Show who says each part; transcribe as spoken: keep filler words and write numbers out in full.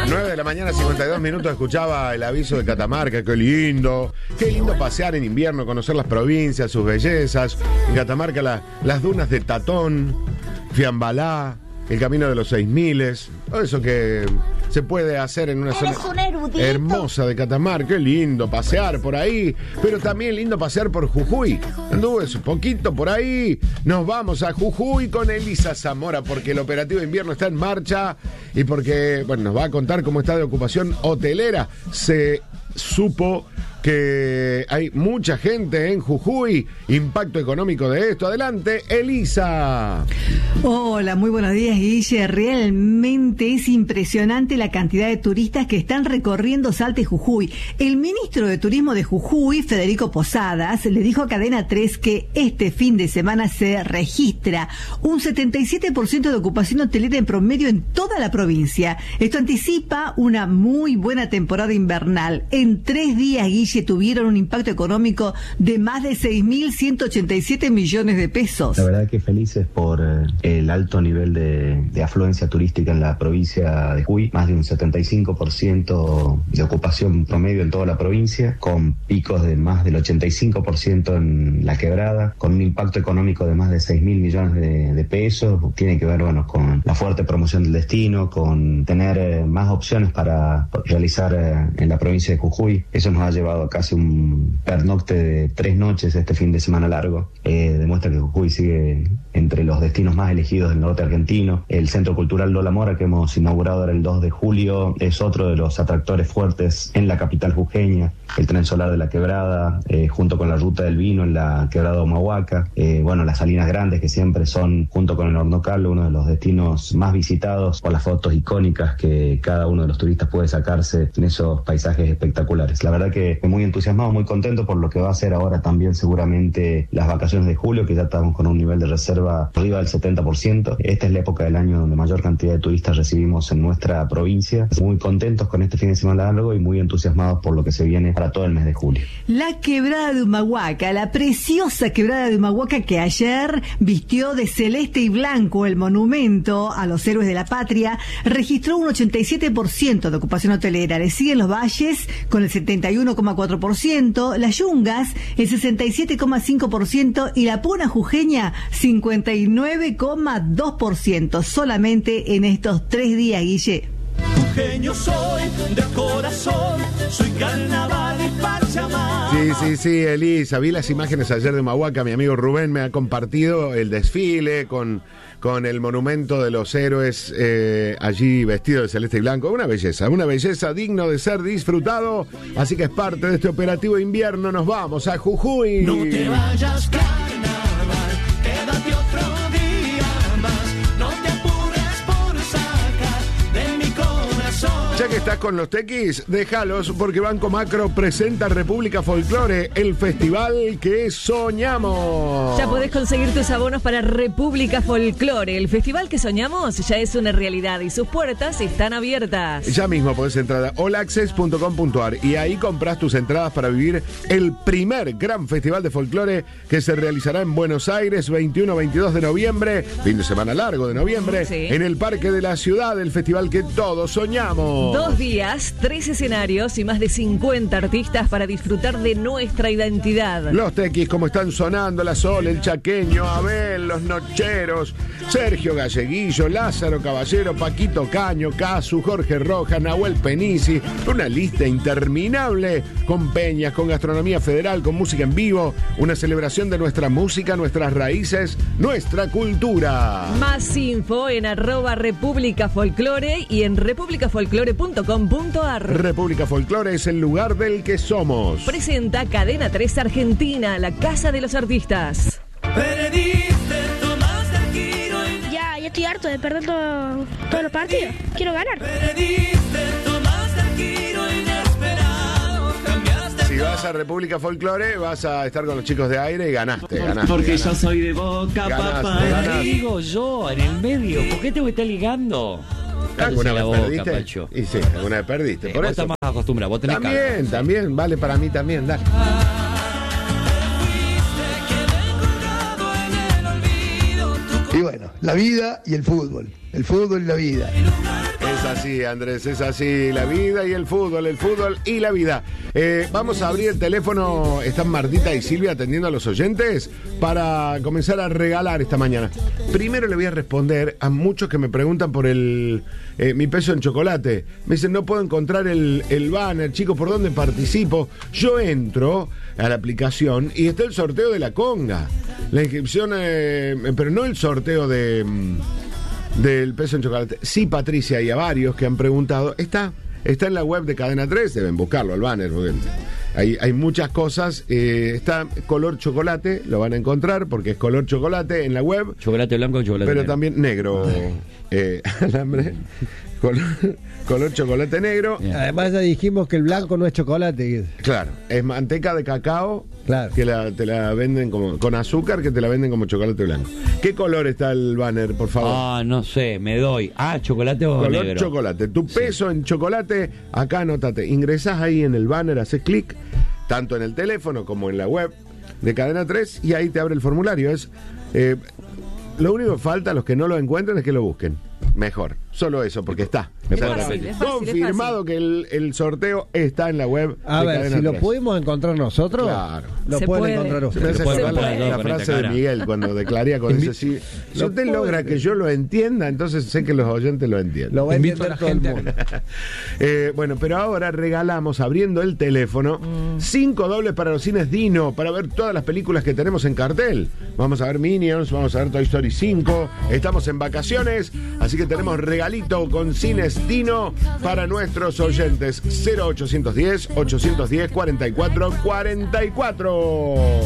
Speaker 1: nueve de la mañana, cincuenta y dos minutos, escuchaba el aviso de Catamarca. Qué lindo, qué lindo pasear en invierno, conocer las provincias, sus bellezas. En Catamarca la, las dunas de Tatón, Fiambalá, el camino de los seis miles, todo eso que se puede hacer en una zona un hermosa de Catamarca. Qué lindo pasear por ahí, pero también lindo pasear por Jujuy. Anduve un poquito por ahí. Nos vamos a Jujuy con Elisa Zamora, porque el operativo de invierno está en marcha y porque, bueno, nos va a contar cómo está de ocupación hotelera. Se supo que hay mucha gente en Jujuy. Impacto económico de esto. Adelante, Elisa.
Speaker 2: Hola, muy buenos días, Guille. Realmente es impresionante la cantidad de turistas que están recorriendo Salta y Jujuy. El ministro de Turismo de Jujuy, Federico Posadas, le dijo a Cadena tres que este fin de semana se registra un setenta y siete por ciento de ocupación hotelera en promedio en toda la provincia. Esto anticipa una muy buena temporada invernal. En tres días, Guille, tuvieron un impacto económico de más de seis mil ciento ochenta y siete millones de pesos.
Speaker 3: La verdad que felices por eh, el alto nivel de, de afluencia turística en la provincia de Jujuy, más de un setenta y cinco por ciento de ocupación promedio en toda la provincia, con picos de más del ochenta y cinco por ciento en la quebrada, con un impacto económico de más de seis mil millones de, de pesos. Tiene que ver, bueno, con la fuerte promoción del destino, con tener eh, más opciones para realizar eh, en la provincia de Jujuy. Eso nos ha llevado a casi un pernocte de tres noches este fin de semana largo. Eh, demuestra que Jujuy sigue entre los destinos más elegidos del norte argentino. El Centro Cultural Lola Mora, que hemos inaugurado ahora el dos de julio, es otro de los atractores fuertes en la capital jujeña. El tren solar de la Quebrada, eh, junto con la ruta del vino en la Quebrada de Humahuaca. Eh, bueno, las Salinas Grandes, que siempre son, junto con el Hornocal, uno de los destinos más visitados por las fotos icónicas que cada uno de los turistas puede sacarse en esos paisajes espectaculares. La verdad que muy entusiasmado, muy contento por lo que va a ser ahora también seguramente las vacaciones de julio, que ya estamos con un nivel de reserva arriba del setenta por ciento. Esta es la época del año donde mayor cantidad de turistas recibimos en nuestra provincia. Muy contentos con este fin de semana largo y muy entusiasmados por lo que se viene para todo el mes de julio.
Speaker 2: La Quebrada de Humahuaca, la preciosa Quebrada de Humahuaca, que ayer vistió de celeste y blanco el monumento a los héroes de la patria, registró un ochenta y siete por ciento de ocupación hotelera. Le siguen los valles con el setenta y uno coma cuatro por ciento, las Yungas el sesenta y siete coma cinco por ciento y la Puna jujeña cincuenta y nueve coma dos por ciento. Solamente en estos tres días, Guille.
Speaker 4: Jujeño soy de corazón, soy carnaval y Pachamama.
Speaker 1: Sí, sí, sí, Elisa, vi las imágenes ayer de Humahuaca. Mi amigo Rubén me ha compartido el desfile con, con el monumento de los héroes eh, allí vestido de celeste y blanco. Una belleza, una belleza digno de ser disfrutado. Así que es parte de este operativo de invierno. Nos vamos a Jujuy.
Speaker 4: No te vayas, carnaval, quédate otro día más. No te apures por sacar de mi corazón.
Speaker 1: Ya que estás con los tequis, déjalos, porque Banco Macro presenta República Folklore, el festival que soñamos.
Speaker 5: Ya podés conseguir tus abonos para República Folklore. El festival que soñamos ya es una realidad y sus puertas están abiertas.
Speaker 1: Ya mismo podés entrar a all access punto com punto a r y ahí comprás tus entradas para vivir el primer gran festival de folclore que se realizará en Buenos Aires, veintiuno a veintidós de noviembre, fin de semana largo de noviembre, sí, en el Parque de la Ciudad, el festival que todos soñamos.
Speaker 5: Dos días, tres escenarios y más de cincuenta artistas para disfrutar de nuestra identidad.
Speaker 1: Los tequis, como están sonando, La Sol, El Chaqueño, Abel, Los Nocheros, Sergio Galleguillo, Lázaro Caballero, Paquito Caño, Casu, Jorge Rojas, Nahuel Penisi, una lista interminable, con peñas, con gastronomía federal, con música en vivo, una celebración de nuestra música, nuestras raíces, nuestra cultura.
Speaker 5: Más info en arroba República Folklore y en república folklore punto com punto a r.
Speaker 1: República Folklore es el lugar del que somos.
Speaker 5: Presenta Cadena tres Argentina, la casa de los artistas.
Speaker 4: Perdiste, tomaste el giro y...
Speaker 6: Ya, ya estoy harto de perder todo, todos los partidos. Quiero ganar.
Speaker 4: Perdiste, tomaste el giro inesperado, cambiaste.
Speaker 1: Si vas a República Folklore, vas a estar con los chicos de aire y ganaste, ganaste.
Speaker 7: Porque
Speaker 1: ganaste.
Speaker 7: yo soy de Boca,
Speaker 1: Ganaste,
Speaker 7: papá.
Speaker 1: ganaste.
Speaker 7: ¿Qué digo yo en el medio? ¿Por qué te voy a estar ligando?
Speaker 1: ¿Alguna vez
Speaker 7: Boca,
Speaker 1: perdiste?
Speaker 7: Pacho.
Speaker 1: Y sí, alguna vez perdiste.
Speaker 7: Eh,
Speaker 1: Por
Speaker 7: vos
Speaker 1: eso.
Speaker 7: estás más acostumbrado, vos tenés
Speaker 1: También,
Speaker 7: calma.
Speaker 1: también, vale para mí también, dale.
Speaker 8: Y bueno, la vida y el fútbol. El fútbol y la vida.
Speaker 1: El Es así, Andrés, es así. La vida y el fútbol, el fútbol y la vida. Eh, vamos a abrir el teléfono. Están Martita y Silvia atendiendo a los oyentes para comenzar a regalar esta mañana. Primero le voy a responder a muchos que me preguntan por el eh, mi peso en chocolate. Me dicen, no puedo encontrar el, el banner, chicos, ¿por dónde participo? Yo entro a la aplicación y está el sorteo de la conga. La inscripción, eh, pero no el sorteo de... del peso en chocolate. Sí, Patricia, y a varios que han preguntado, está, está en la web de Cadena tres, deben buscarlo, el banner, porque hay, hay muchas cosas. Eh, está color chocolate, lo van a encontrar, porque es color chocolate en la web.
Speaker 7: Chocolate blanco o chocolate
Speaker 1: pero
Speaker 7: negro.
Speaker 1: también negro. eh, alambre. Color, color chocolate negro.
Speaker 8: Yeah. Además ya dijimos que el blanco no es chocolate.
Speaker 1: Claro, es manteca de cacao.
Speaker 8: Claro.
Speaker 1: Que la, te la venden como con azúcar, que te la venden como chocolate blanco. ¿Qué color está el banner, por favor?
Speaker 7: Ah, no sé, me doy. Ah, chocolate o
Speaker 1: Color
Speaker 7: negro.
Speaker 1: chocolate. Tu peso sí. En chocolate, acá anótate. Ingresás ahí en el banner, haces clic, tanto en el teléfono como en la web de Cadena tres, y ahí te abre el formulario. Es eh, lo único que falta a los que no lo encuentren es que lo busquen. Mejor, solo eso, porque está.
Speaker 5: Es fácil, es fácil,
Speaker 1: confirmado
Speaker 5: es fácil.
Speaker 1: que el, el sorteo está en la web.
Speaker 8: A
Speaker 1: de
Speaker 8: ver,
Speaker 1: Cadena
Speaker 8: si lo
Speaker 1: tres.
Speaker 8: pudimos encontrar nosotros,
Speaker 1: claro.
Speaker 8: lo
Speaker 5: Se
Speaker 8: pueden
Speaker 5: puede.
Speaker 8: encontrar
Speaker 1: Me
Speaker 8: ustedes.
Speaker 1: hace
Speaker 5: Se
Speaker 1: acordar la,
Speaker 5: puede.
Speaker 1: la frase de Miguel cuando declara con eso sí. Si
Speaker 8: Lo
Speaker 1: usted
Speaker 8: puede.
Speaker 1: logra que yo lo entienda, entonces sé que los oyentes lo entienden.
Speaker 8: Lo va a
Speaker 9: Invito a
Speaker 8: entender
Speaker 9: la
Speaker 8: todo el
Speaker 9: gente a
Speaker 8: mundo.
Speaker 1: Eh, bueno, pero ahora regalamos, abriendo el teléfono,
Speaker 5: Mm.
Speaker 1: cinco dobles para los cines Dino, para ver todas las películas que tenemos en cartel. Vamos a ver Minions, vamos a ver Toy Story cinco. Estamos en vacaciones, así que tenemos regalito con cines Dino para nuestros oyentes. cero ochocientos diez, ochocientos diez, cuarenta y cuatro cuarenta y cuatro.